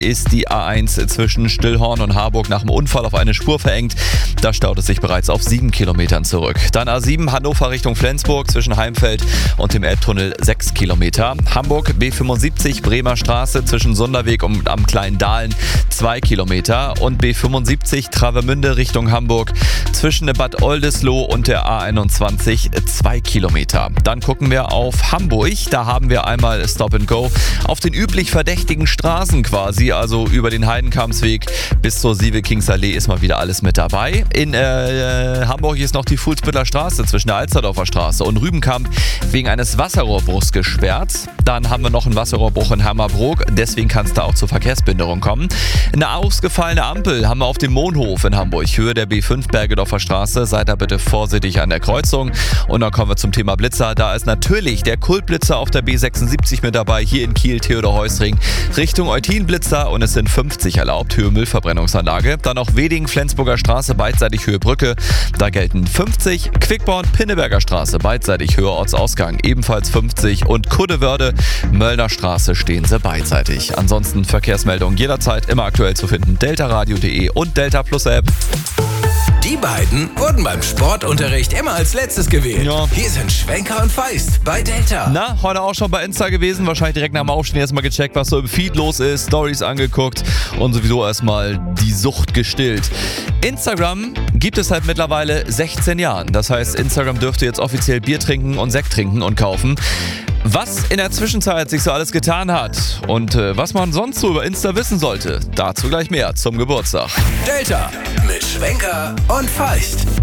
ist die A1 zwischen Stillhorn und Harburg nach dem Unfall auf eine Spur verengt. Da staut es sich bereits auf 7 Kilometern zurück. Dann A7 Hannover Richtung Flensburg zwischen Heimfeld und dem Elbtunnel 6 Kilometer. Hamburg B75 Bremer Straße zwischen Sunderweg und am Kleinen Dahlen 2 Kilometer. Und B75 Travemünde Richtung Hamburg zwischen Bad Oldesloe und der A21 2 Kilometer. Dann gucken wir auf Hamburg. Da haben wir einmal Stop and Go auf den üblich verdächtigen Straßen quasi, also über den Heidenkampsweg bis zur Sieve-Kingsallee ist mal wieder alles mit dabei. In Hamburg ist noch die Fuhlsbütteler Straße zwischen der Alsterdorfer Straße und Rübenkamp wegen eines Wasserrohrbruchs gesperrt. Dann haben wir noch einen Wasserrohrbruch in Hammerbrook, deswegen kann es da auch zur Verkehrsbehinderung kommen. Eine ausgefallene Ampel haben wir auf dem Mohnhof in Hamburg, Höhe der B5 Bergedorfer Straße. Seid da bitte vorsichtig an der Kreuzung. Und dann kommen wir zum Thema Blitzer. Da ist natürlich der Kultblitzer auf der B76 mit dabei, hier in Kiel, Theodor-Heuss-Ring, Richtung Eutin-Blitzer und es sind 50 erlaubt, Höhe Müllverbrennungsanlage. Dann noch Weding, Flensburger Straße, beidseitig Höhe Brücke, da gelten 50. Quickborn, Pinneberger Straße, beidseitig Höhe Ortsausgang, ebenfalls 50. Und Kuddewörde, Möllner Straße stehen sie beidseitig. Ansonsten Verkehrsmeldungen jederzeit immer aktuell zu finden, deltaradio.de und Delta Plus App. Die beiden wurden beim Sportunterricht immer als letztes gewählt. Ja. Hier sind Schwenker und Feist bei Delta. Na, heute auch schon bei Insta gewesen. Wahrscheinlich direkt nach dem Aufstehen erstmal gecheckt, was so im Feed los ist. Stories angeguckt und sowieso erstmal die Sucht gestillt. Instagram gibt es seit mittlerweile 16 Jahren. Das heißt, Instagram dürfte jetzt offiziell Bier trinken und Sekt trinken und kaufen. Was in der Zwischenzeit sich so alles getan hat und was man sonst so über Insta wissen sollte, dazu gleich mehr zum Geburtstag. Delta mit Schwenker und Feist.